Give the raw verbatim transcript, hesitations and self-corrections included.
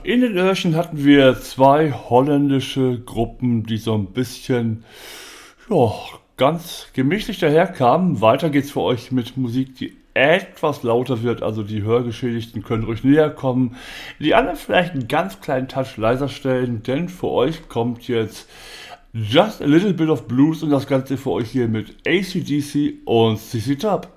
in den Öhrchen hatten wir zwei holländische Gruppen, die so ein bisschen, ja, ganz gemächlich daherkamen. Weiter geht's für euch mit Musik, die etwas lauter wird, also die Hörgeschädigten können ruhig näher kommen. Die anderen vielleicht einen ganz kleinen Touch leiser stellen, denn für euch kommt jetzt Just a Little Bit of Blues und das Ganze für euch hier mit A C D C und C C Top.